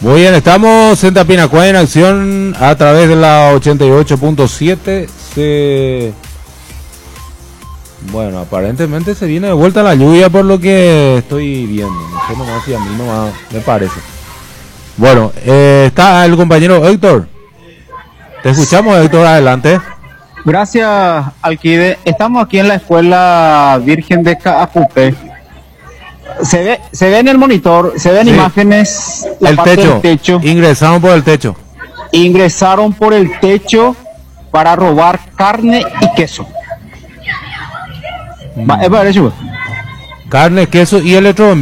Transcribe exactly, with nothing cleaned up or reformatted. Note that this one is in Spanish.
Muy bien, estamos en Tapinacuá en acción a través de la ochenta y ocho punto siete. Se... Bueno, aparentemente se viene de vuelta la lluvia por lo que estoy viendo. No sé nomás si a mí nomás me parece. Bueno, eh, está el compañero Héctor. Te escuchamos, Héctor, adelante. Gracias, Alquide. Estamos aquí en la Escuela Virgen de Caacupé. Se ve, se ve en el monitor, se ven sí. imágenes, la el parte techo. del techo. Ingresaron por el techo. Ingresaron por el techo para robar carne y queso. Mm. Va, es para eso. Carne, queso y electrodomésticos.